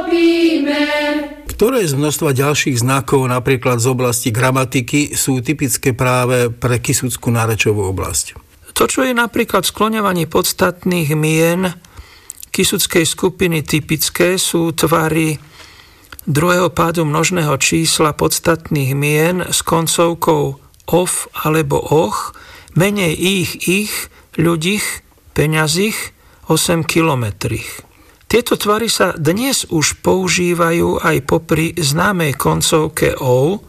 robíme. Ktoré z množstva ďalších znakov, napríklad z oblasti gramatiky, sú typické práve pre Kisuckú nárečovú oblasť? To, čo je napríklad v skloňovaní podstatných mien Kisuckej skupiny typické, sú tvary druhého pádu množného čísla podstatných mien s koncovkou of alebo och, menej ich, ľudích, peňazích, 8 kilometrých. Tieto tvary sa dnes už používajú aj popri známej koncovke ou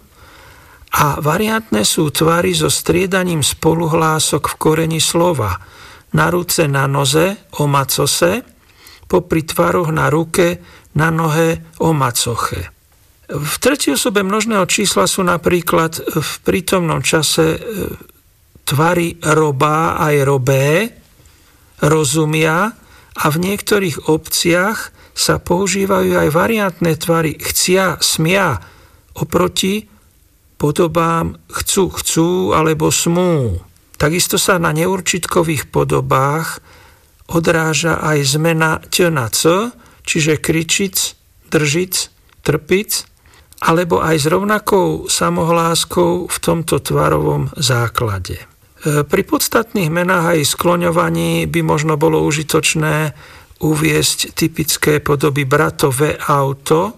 a variantné sú tvary so striedaním spoluhlások v koreni slova. Na ruce, na noze, o macose, popri tvaroch na ruke, na nohe, o macoche. V tretej osobe množného čísla sú napríklad v prítomnom čase tvary robá aj robé, rozumia, a v niektorých obciach sa používajú aj variantné tvary chcia, smia, oproti podobám chcú alebo smú. Takisto sa na neurčitkových podobách odráža aj zmena t na c, čiže kričic, držic, trpic, alebo aj s rovnakou samohláskou v tomto tvarovom základe. Pri podstatných menách aj skloňovaní by možno bolo užitočné uviesť typické podoby bratové auto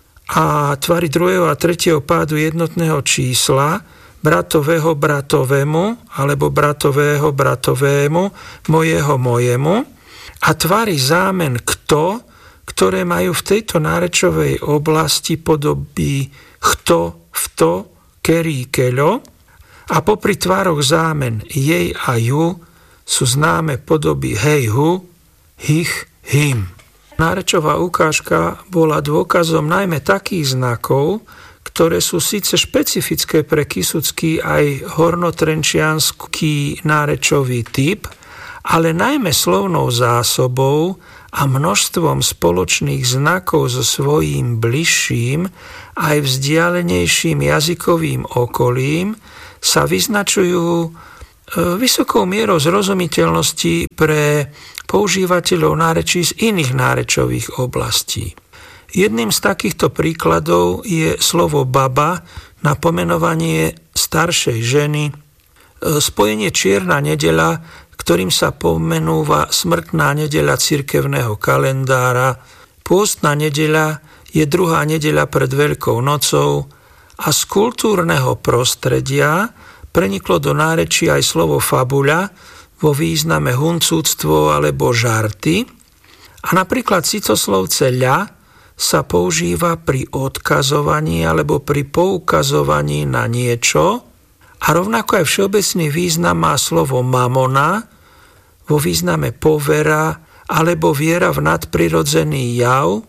a tvary druhého a tretieho pádu jednotného čísla, bratového bratovému alebo bratového bratovému, mojeho mojemu, a tvary zámen kto, ktoré majú v tejto nárečovej oblasti podoby chto, vto, kerí, keľo, a popri tvároch zámen jej a ju sú známe podoby hej, hu, hich, him. Nárečová ukážka bola dôkazom najmä takých znakov, ktoré sú síce špecifické pre kisucký aj hornotrenčiansky nárečový typ, ale najmä slovnou zásobou a množstvom spoločných znakov so svojím bližším aj vzdialenejším jazykovým okolím sa vyznačujú vysokou mierou zrozumiteľnosti pre používateľov nárečí z iných nárečových oblastí. Jedným z takýchto príkladov je slovo baba na pomenovanie staršej ženy, spojenie čierna nedeľa, ktorým sa pomenúva smrtná nedeľa cirkevného kalendára, pôstna nedeľa je druhá nedeľa pred Veľkou nocou, a z kultúrneho prostredia preniklo do nárečí aj slovo fabuľa vo význame huncúctvo alebo žarty, a napríklad citoslovce ľa sa používa pri odkazovaní alebo pri poukazovaní na niečo, a rovnako aj všeobecný význam má slovo mamona vo význame povera alebo viera v nadprirodzený jav,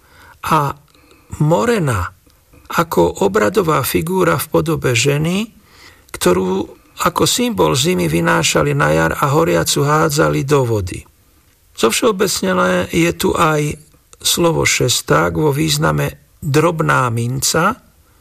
a morena ako obradová figúra v podobe ženy, ktorú ako symbol zimy vynášali na jar a horiacu hádzali do vody. Zovšeobecnené je tu aj slovo šesták vo význame drobná minca,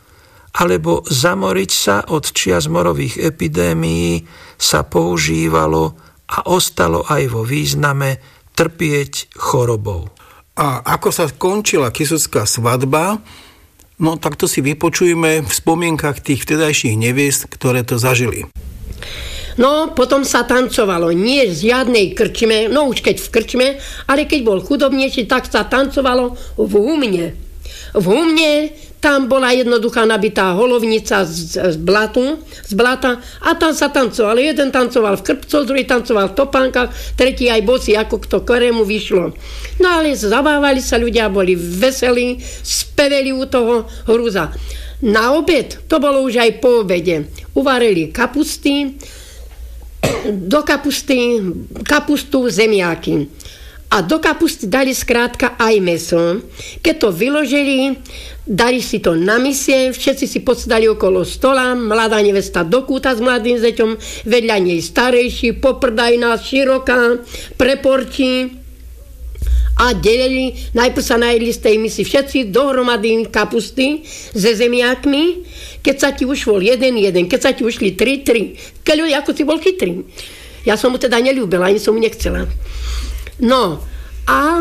alebo zamoriť sa od čias morových epidémií sa používalo a ostalo aj vo význame trpieť chorobou. A ako sa končila kisucká svadba, no tak to si vypočujeme v spomienkach tých vtedajších neviest, ktoré to zažili. No, potom sa tancovalo. Nie v žiadnej krčme, no už keď v krčme, ale keď bol chudobnejší, tak sa tancovalo v humne. V humne tam bola jednoduchá nabitá holovnica z blata a tam sa tancovalo. Jeden tancoval v krpcoch, druhý tancoval v topánkach, tretí aj bosý, ako kto ktorému vyšlo. No ale zabávali sa ľudia, boli veselí, speveli u toho hruza. Na obed, to bolo už aj po obede, uvarili kapusty, do kapustu zemiaky. A do kapusty dali skrátka aj mäso. Keď to vyložili, dali si to na misie, všetci si posedali okolo stola, mladá nevesta do kúta s mladým zeťom, vedľa nej starejší, poprdajná, široká, preporčí, a delili, najprv sa najedli z tej misy všetci dohromady kapusty se zemiakmi, keď sa ti ušol jeden, keď sa ti ušli 3. Keľo, ako si bol chytrý. Ja som mu teda neľúbila, ani som mu nechcela. No, a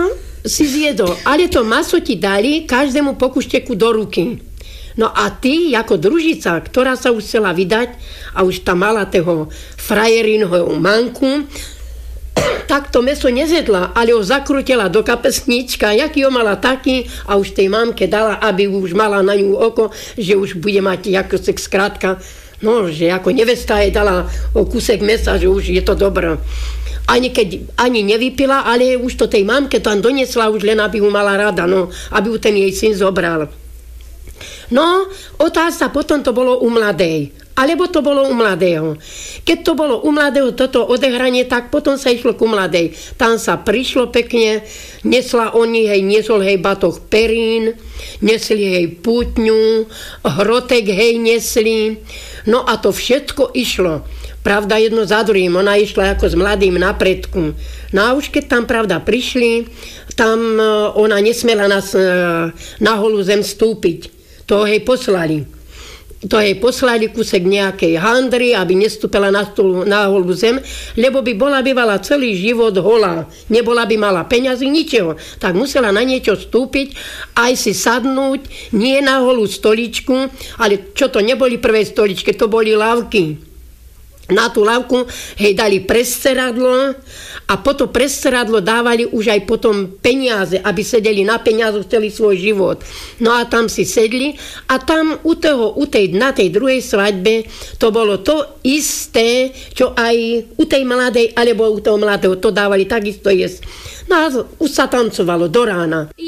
si zjedol, ale to maso ti dali každému po kušteku do ruky. No a ty, ako družica, ktorá sa už chcela vydať a už tam mala toho frajerinho manku, tak to meso nezjedla, ale ho zakrutila do kapesnička, jaký ho mala taký a už tej mamke dala, aby už mala na ňu oko, že už bude mať ako skrátka, no, že ako nevesta jej dala kúsek mesa, že už je to dobré. Ani nevypila, ale už to tej mamke tam donesla už len, aby ju mala rada, no, aby ju ten jej syn zobral. No, otázka, potom to bolo u mladej. Alebo to bolo u mladého. Keď to bolo u mladého toto odehranie, tak potom sa išlo ku mladej. Tam sa prišlo pekne, niesol hej batoh perín, nesli hej pútňu, hrotek hej nesli. No a to všetko išlo. Pravda, jedno za druhým. Ona išla ako s mladým na predku. No a už keď tam, pravda, prišli, tam ona nesmela na holú zem vstúpiť. To hej poslali. Kúsek nejakej handry, aby nestúpila na holú zem, lebo by bola bývala celý život holá. Nebola by mala peňazí, ničeho. Tak musela na niečo vstúpiť, aj si sadnúť, nie na holú stoličku, ale čo to neboli prvé stoličky, to boli lavky. Na tú lavku hej dali presteradlo a po to presteradlo dávali už aj potom peniaze, aby sedeli na peniazoch celý svoj život. No a tam si sedli a tam na tej druhej svadbe to bolo to isté, čo aj u tej mladej alebo u toho mladého to dávali takisto jesť. No a už sa tancovalo do rána.